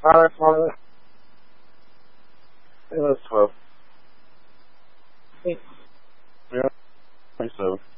Alex on it. It was 12. Yeah, 27.